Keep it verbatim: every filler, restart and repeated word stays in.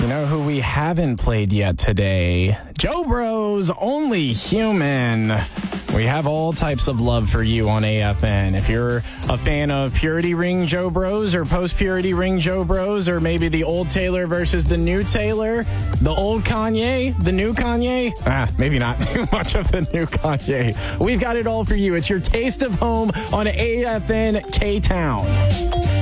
know who we haven't played yet today? Joe Bros, Only Human. We have all types of love for you on A F N. If you're a fan of Purity Ring Joe Bros or Post-Purity Ring Joe Bros, or maybe the old Taylor versus the new Taylor, the old Kanye, the new Kanye, ah, maybe not too much of the new Kanye. We've got it all for you. It's your taste of home on A F N K-Town.